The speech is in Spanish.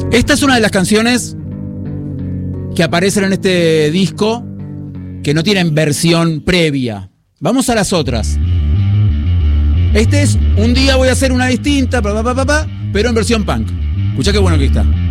Esta es una de las canciones que aparecen en este disco que no tienen versión previa. Vamos a las otras. Este es Un día voy a hacer una distinta, pero en versión punk. Escuchá qué bueno que está.